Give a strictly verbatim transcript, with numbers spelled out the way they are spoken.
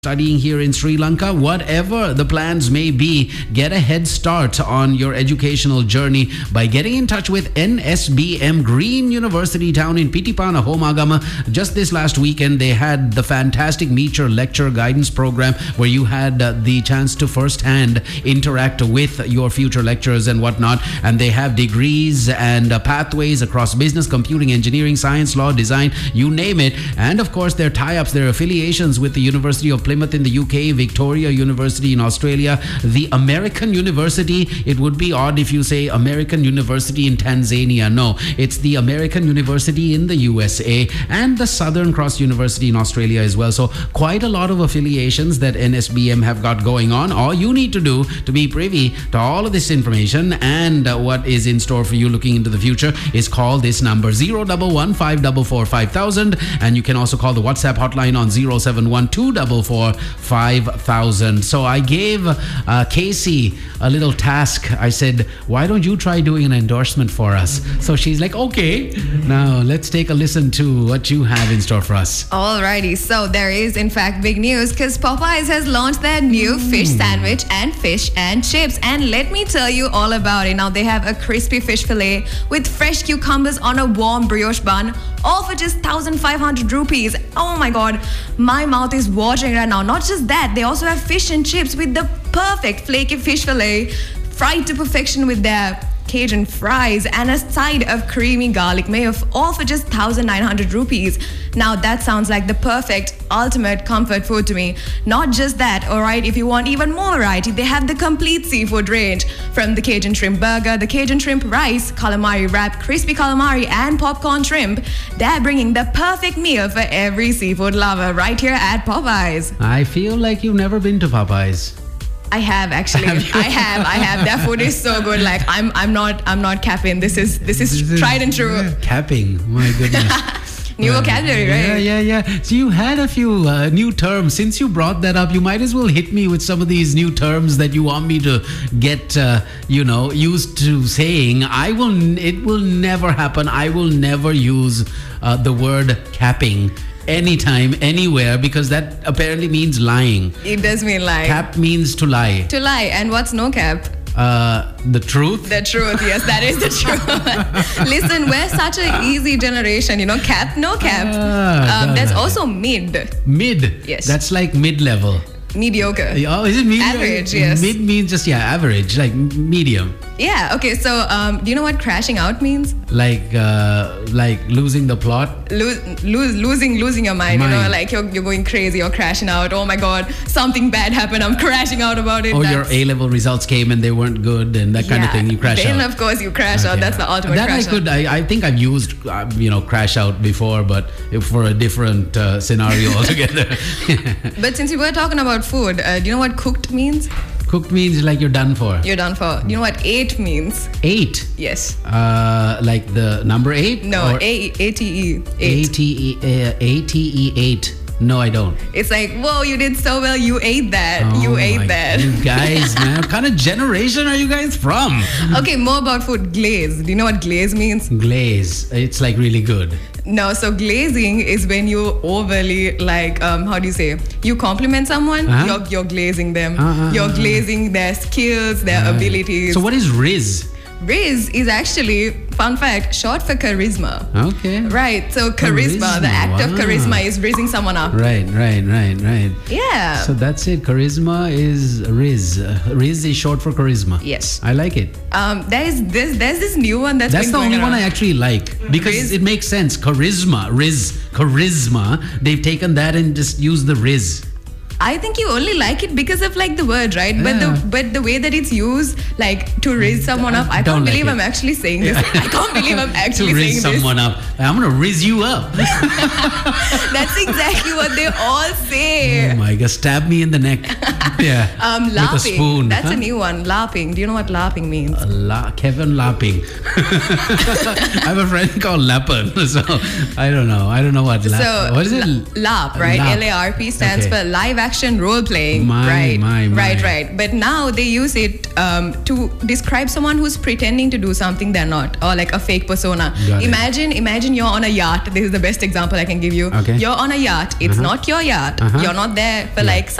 studying here in Sri Lanka, whatever the plans may be, get a head start on your educational journey by getting in touch with N S B M Green University down in Pitipana, Homagama. Just this last weekend, they had the fantastic Meet Your Lecture Guidance Program where you had uh, the chance to firsthand interact with your future lecturers and whatnot. And they have degrees and uh, pathways across business, computing, engineering, science, law, design, you name it. And of course, their tie-ups, their affiliations with the University of Plymouth in the U K, Victoria University in Australia, the American University. It would be odd if you say American University in Tanzania. No, it's the American University in the U S A and the Southern Cross University in Australia as well. So quite a lot of affiliations that N S B M have got going on. All you need to do to be privy to all of this information and uh, what is in store for you looking into the future is call this number zero one one five four four five thousand, and you can also call the WhatsApp hotline on zero seven one two four four five thousand. So I gave uh, Casey a little task. I said, why don't you try doing an endorsement for us? So she's like, okay. Now let's take a listen to what you have in store for us. Alrighty, so there is in fact big news because Popeyes has launched their new mm. fish sandwich and fish and chips, and let me tell you all about it. Now they have a crispy fish fillet with fresh cucumbers on a warm brioche bun, all for just one thousand five hundred rupees. Oh my god, my mouth is watering right now. Not just that, they also have fish and chips with the perfect flaky fish fillet, fried to perfection with their Cajun fries and a side of creamy garlic mayo, all for just one thousand nine hundred rupees. Now that sounds like the perfect ultimate comfort food to me. Not just that, alright, if you want even more variety, they have the complete seafood range from the Cajun shrimp burger, the Cajun shrimp rice, calamari wrap, crispy calamari and popcorn shrimp. They're bringing the perfect meal for every seafood lover right here at Popeyes. I feel like you've never been to Popeyes. I have actually. Have I have. I have. Their food is so good. Like I'm. I'm not. I'm not capping. This is. This is this tried is, and true. Yeah, capping. My goodness. New yeah. vocabulary, right? Yeah, yeah, yeah. So you had a few uh, new terms. Since you brought that up, you might as well hit me with some of these new terms that you want me to get, uh, you know, used to saying. I will. It will never happen. I will never use uh, the word capping anytime, anywhere, because that apparently means lying. It does mean lying. Cap means to lie. To lie. And what's no cap? Uh, the truth? The truth, yes, that is the truth. Listen, we're such an easy generation, you know, cap, no cap. Ah, um, there's also mid. Mid? Yes. That's like mid-level. Mediocre. Oh, is it medium? Average, yes. Mid means just, yeah, average, like medium. Yeah, okay, so um, do you know what crashing out means? Like uh, like losing the plot? Lo- lose, losing losing your mind, mind, you know, like you're, you're going crazy, you're crashing out. Oh my God, something bad happened, I'm crashing out about it. Or your A-level results came and they weren't good and that yeah, kind of thing, you crash then out. Then of course you crash okay. out, that's the ultimate that crash I could, out. I, I think I've used, uh, you know, crash out before, but for a different uh, scenario altogether. But since we were talking about food, uh, do you know what cooked means? Cooked means like you're done for. You're done for. You know what eight means? Eight? Yes. Uh, like the number eight? No, A A T E. A T E uh, A T E eight. No, I don't. It's like, whoa, you did so well. You ate that. Oh you ate that. You guys, man, what kind of generation are you guys from? Okay, more about food. Glaze. Do you know what glaze means? Glaze. It's like really good. No, so glazing is when you overly, like, um, how do you say? You compliment someone, uh-huh. you're, you're glazing them. Uh-huh. You're glazing their skills, their uh-huh. abilities. So what is Riz? Riz is actually, fun fact, short for charisma. Okay. Right. So charisma, charisma. the act wow. of charisma is rizzing someone up. Right, right, right, right. Yeah. So that's it. Charisma is Riz. Uh, Riz is short for charisma. Yes. I like it. Um, there is this. There's this new one that's. That's been the going only around. one I actually like because Riz? It makes sense. Charisma, Riz, charisma. They've taken that and just used the Riz. I think you only like it because of like the word, right? Yeah. But the but the way that it's used, like to raise someone up, I, I can't believe like I'm actually saying this. I can't believe I'm actually to saying raise someone this. up. I'm gonna raise you up. That's exactly what they all say. Oh my God! Stab me in the neck. Yeah. Um, With a LARPing. spoon. That's huh? a new one. LARPing. Do you know what LARPing means? La- Kevin Lapping. I have a friend called Lappan, so I don't know. I don't know what lap. So What is it? LARP, right? LARP. L A R P stands Okay. for live action role playing. My, right. my, my. Right, right. But now they use it um, to describe someone who's pretending to do something they're not, or like a fake persona. Got it. Imagine, imagine you're on a yacht. This is the best example I can give you. Okay. You're on a yacht. It's Uh-huh. not your yacht. Uh-huh. You're not there for Yeah. like